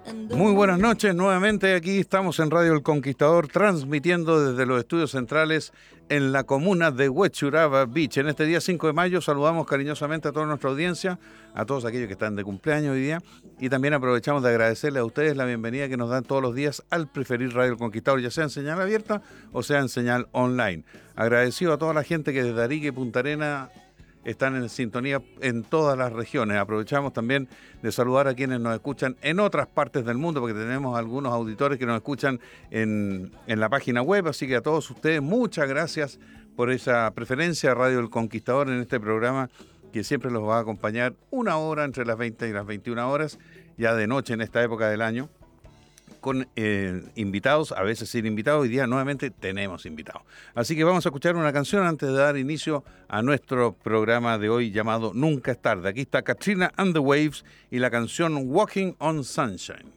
Muy buenas noches, nuevamente aquí estamos en Radio El Conquistador, transmitiendo desde los estudios centrales en la comuna de Huechuraba Beach. En este día 5 de mayo saludamos cariñosamente a toda nuestra audiencia, a todos aquellos que están de cumpleaños hoy día, y también aprovechamos de agradecerles a ustedes la bienvenida que nos dan todos los días al preferir Radio El Conquistador, ya sea en señal abierta o sea en señal online. Agradecido a toda la gente que desde Arica y Punta Arenas están en sintonía en todas las regiones. Aprovechamos también de saludar a quienes nos escuchan en otras partes del mundo, porque tenemos algunos auditores que nos escuchan en la página web, así que a todos ustedes muchas gracias por esa preferencia a Radio El Conquistador en este programa que siempre los va a acompañar una hora entre las 20 y las 21 horas, ya de noche en esta época del año, con invitados, a veces sin invitados. Hoy día nuevamente tenemos invitados. Así que vamos a escuchar una canción antes de dar inicio a nuestro programa de hoy llamado Nunca es tarde. Aquí está Katrina and the Waves y la canción Walking on Sunshine.